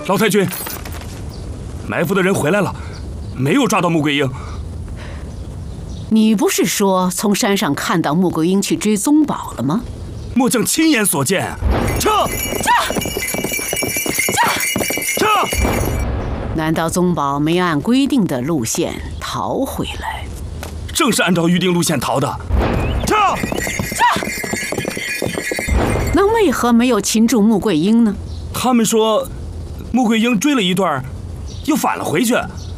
老太君，埋伏的人回来了，没有抓到穆桂英。 你不是说从山上看到穆桂英去追宗宝了吗？ 末将亲眼所见。撤！ 难道宗宝没按规定的路线逃回来？ 正是按照预定路线逃的。撤！ 那为何没有擒住穆桂英呢？ 他们说，穆桂英追了一段，又返了回去。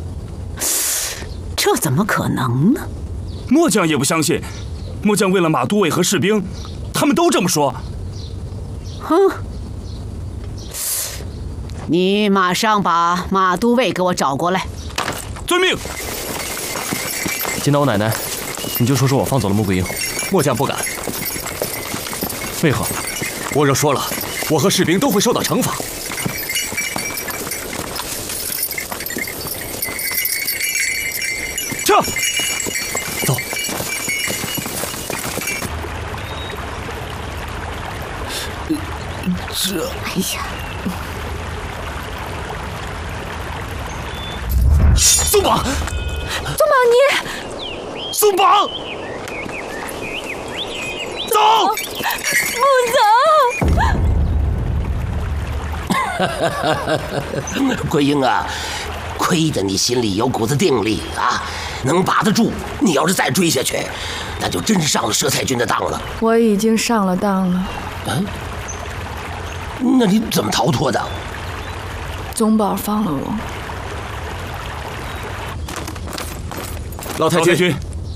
这怎么可能呢？ 末将也不相信。末将为了马都尉和士兵，他们都这么说。 哼！你马上把马都尉给我找过来。 遵命。 金刀奶奶，你就说我放走了穆桂英。 末将不敢。 为何？ 我若说了，我和士兵都会受到惩罚。 撤！ 走。 哎呀！ 松绑！ 宗宝，你松绑！走！ 不走！桂英啊，亏得你心里有股子定力啊，能把得住。你要是再追下去，那就真上了佘太君的当了。 我已经上了当了。 嗯？那你怎么逃脱的？ 宗宝放了我。 老太君，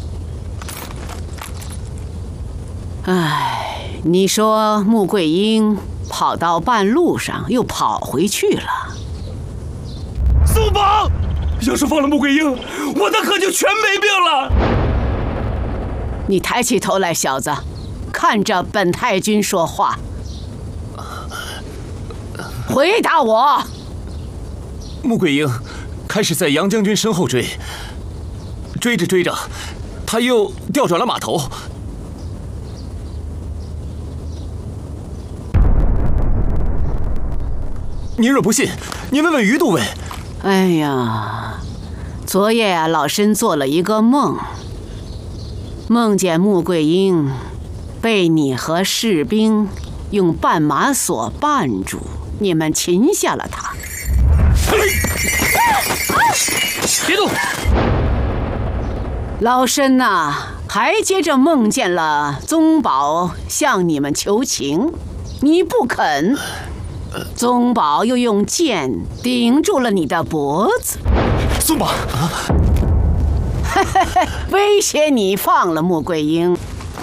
哎，你说穆桂英跑到半路上又跑回去了。 松绑！要是放了穆桂英，我那可就全没命了。 你抬起头来，小子，看着本太君说话。回答我。 穆桂英开始在杨将军身后追。追着追着，他又调转了马头。您若不信，您问问于都尉。 哎呀，昨夜啊，老身做了一个梦，梦见穆桂英被你和士兵用绊马索绊住，你们擒下了她。 别动！ 老身呐，还接着梦见了宗宝向你们求情，你不肯，宗宝又用剑顶住了你的脖子。 松绑！ 威胁你放了穆桂英。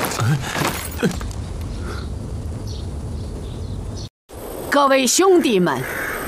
各位兄弟们，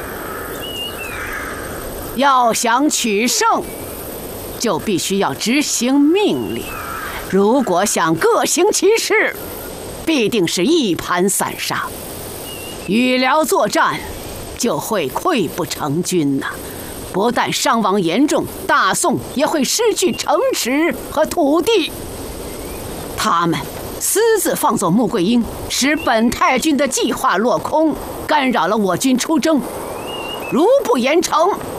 要想取胜，就必须要执行命令。如果想各行其事，必定是一盘散沙。与辽作战，就会溃不成军呐。不但伤亡严重，大宋也会失去城池和土地。他们私自放走穆桂英，使本太君的计划落空，干扰了我军出征。如不严惩，